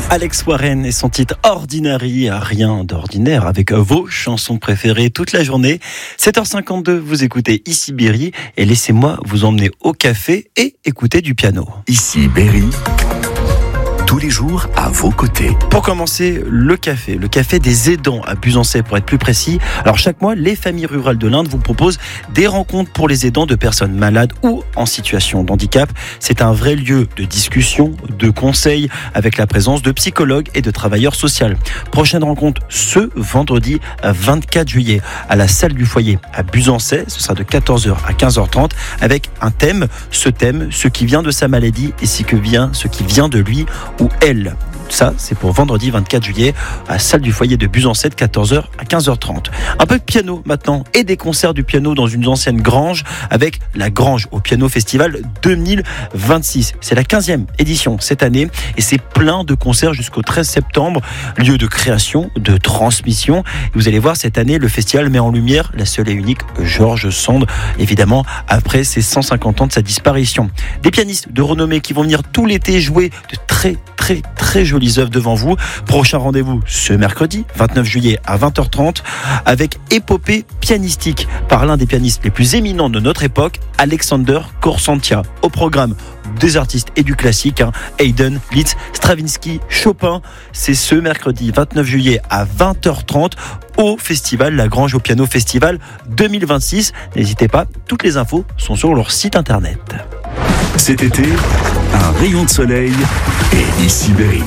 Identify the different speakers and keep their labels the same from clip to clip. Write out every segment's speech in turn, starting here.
Speaker 1: Alex Warren et son titre Ordinary, rien d'ordinaire, avec vos chansons préférées toute la journée. 7h52, vous écoutez Ici Berry et laissez-moi vous emmener au café et écouter du piano.
Speaker 2: Ici Berry, tous les jours à vos côtés.
Speaker 1: Pour commencer, le café des aidants à Buzancais pour être plus précis. Alors chaque mois, les familles rurales de l'Inde vous proposent des rencontres pour les aidants de personnes malades ou en situation de handicap. C'est un vrai lieu de discussion, de conseils, avec la présence de psychologues et de travailleurs sociaux. Prochaine rencontre ce vendredi 24 juillet à la salle du foyer à Buzancais. Ce sera de 14h à 15h30 avec un thème. Ce thème, ce qui vient de sa maladie et ce qui vient de lui ou elle. Ça, c'est pour vendredi 24 juillet à la salle du foyer de Buzancais de 14h à 15h30. Un peu de piano maintenant et des concerts du piano dans une ancienne grange avec la Grange au Piano Festival 2026. C'est la 15e édition cette année et c'est plein de concerts jusqu'au 13 septembre. Lieu de création, de transmission. Et vous allez voir, cette année, le festival met en lumière la seule et unique George Sand, évidemment, après ses 150 ans de sa disparition. Des pianistes de renommée qui vont venir tout l'été jouer de très jolies œuvres devant vous. Prochain rendez-vous ce mercredi 29 juillet à 20h30 avec Épopée pianistique par l'un des pianistes les plus éminents de notre époque, Alexander Korsantia. Au programme des artistes et du classique, Haydn, Liszt, Stravinsky, Chopin. C'est ce mercredi 29 juillet à 20h30 au festival La Grange au Piano Festival 2026. N'hésitez pas, toutes les infos sont sur leur site internet.
Speaker 2: Cet été, un rayon de soleil et Ici Berry.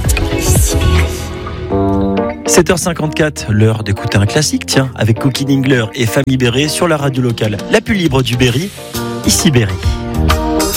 Speaker 1: 7h54, l'heure d'écouter un classique, tiens, avec Cookie Dingler et Famille Berry sur la radio locale, la plus libre du Berry, Ici Berry.